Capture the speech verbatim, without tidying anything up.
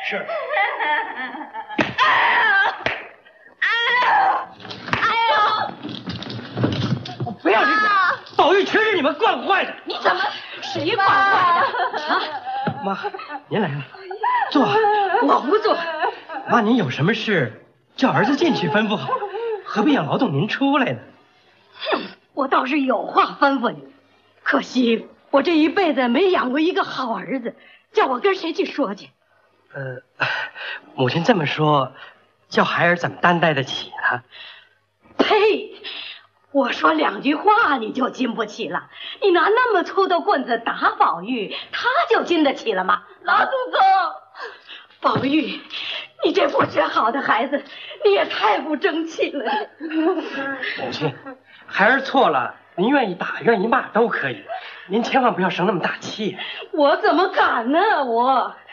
是。不要理我！宝玉全是你们惯坏的。 你怎么谁惯坏的？啊， 妈，您来了，坐。 我不坐。 妈，您有什么事叫儿子进去吩咐好，何必要劳动您出来呢？ 哼，我倒是有话吩咐你，可惜我这一辈子没养过一个好儿子，叫我跟谁去说去？ 呃，母亲这么说，叫孩儿怎么担待得起呢？ 呸！我说两句话你就经不起了，你拿那么粗的棍子打宝玉，他就经得起了吗？ 老祖宗， 宝玉，你这不学好的孩子，你也太不争气了。 母亲，孩儿错了，您愿意打愿意骂都可以，您千万不要生那么大气。 我怎么敢呢？我。